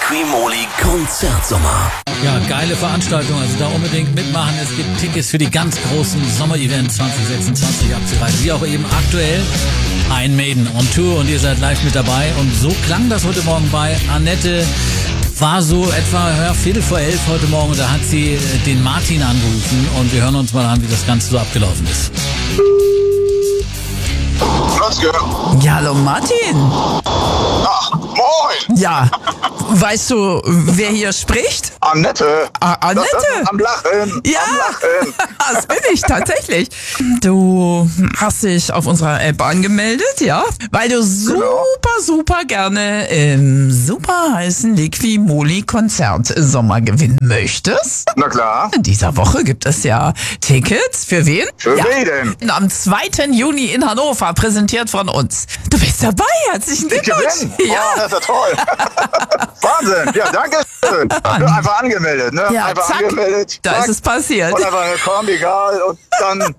Liquimoli Konzertsommer. Ja, geile Veranstaltung, also da unbedingt mitmachen. Es gibt Tickets für die ganz großen Sommer-Events 2026 abzureißen. Wie auch eben aktuell Iron Maiden on Tour und ihr seid live mit dabei. Und so klang das heute Morgen bei Annette. War so etwa 11:15 heute Morgen, da hat sie den Martin angerufen und wir hören uns mal an, wie das Ganze so abgelaufen ist. Ja, hallo Martin. Ach, moin. Ja, weißt du, wer hier spricht? Annette. Annette? Das am Lachen. Ja, Am Lachen. das bin ich tatsächlich. Du hast dich auf unserer App angemeldet, ja? Weil du super gerne im super heißen Liquimoli-Konzert Sommer gewinnen möchtest. Na klar. In dieser Woche gibt es ja Tickets. Für wen? Für wen denn? Am 2. Juni in Hannover, präsentiert von uns. Du bist dabei, herzlichen Ich Glückwunsch. gewinne. Ja. Oh, das ist ja toll. Wahnsinn. Ja, danke schön. Einfach angemeldet, ne? Ja, einfach zack, angemeldet. da zack. ist es passiert. Und einfach gekommen, egal. Und dann,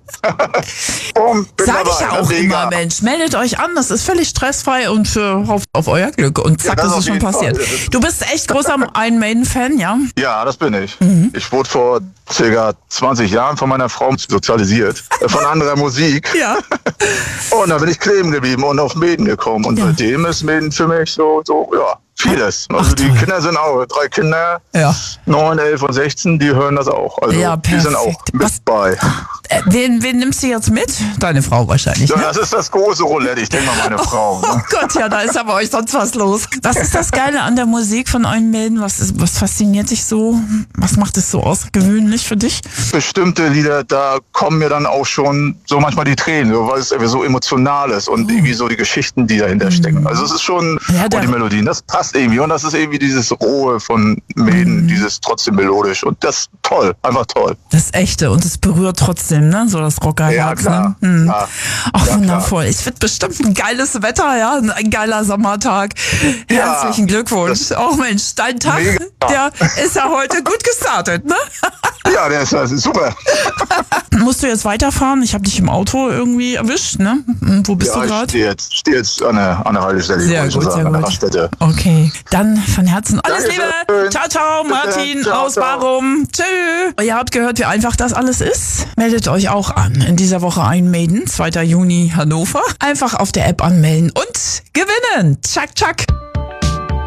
bumm, bin Sag dabei. ich ja Das auch ist immer, mega. Mensch, meldet euch an, das ist völlig stressfrei und auf euer Glück. Und zack, Ja, das ist es auf schon jeden passiert. Fall. Das ist- Du bist echt großer Iron Maiden-Fan, ja? Ja, das bin ich. Mhm. Ich wurde vor ca. 20 Jahren von meiner Frau sozialisiert. Von anderer Musik. Ja. Und dann bin ich kleben geblieben und auf Maiden gekommen. Und seitdem ist Maiden für mich so, ja, vieles. Also die toll. Kinder sind auch, 3 Kinder, Ja. 9, 11 und 16, die hören das auch. Also Ja, die sind auch perfekt. mit Was- bei. Wen nimmst du jetzt mit? Deine Frau wahrscheinlich, Ja, ne? das ist das große Roulette, ich denke mal meine Frau. Oh Ne? Gott, ja, da ist ja bei euch sonst was los. Was ist das Geile an der Musik von Iron Maiden? Was fasziniert dich so? Was macht es so außergewöhnlich für dich? Bestimmte Lieder, da kommen mir dann auch schon so manchmal die Tränen, so, weil es irgendwie so emotional ist und irgendwie so die Geschichten, die dahinter stecken. Also es ist schon, Ja, und die Melodien, das passt irgendwie. Und das ist irgendwie dieses Rohe von Maiden, dieses trotzdem melodisch. Und das ist toll, einfach toll. Das Echte und es berührt trotzdem, ne? So das Rockerherz. Ja, klar. Ne? Ja. Ach, Ja, wundervoll. Es wird bestimmt ein geiles Wetter, ja? Ein geiler Sommertag. Ja, Herzlichen Glückwunsch. Oh Mensch, dein Tag, Mega. der ist ja heute gut gestartet, ne? Ja, das ist super. Musst du jetzt weiterfahren? Ich habe dich im Auto irgendwie erwischt, ne? Wo bist du Ja, ich gerade? stehe jetzt an der Haltestelle, Sehr wollte ich schon gut, sagen, sehr an der gut. Raststätte. Okay, dann von Herzen alles Dankeschön. Liebe. Ciao, ciao, Bitte. Martin Ciao, aus ciao. Barum. Tschö. Ihr habt gehört, wie einfach das alles ist. Meldet euch auch an. In dieser Woche Iron Maiden, 2. Juni Hannover. Einfach auf der App anmelden und gewinnen. Tschak, tschak.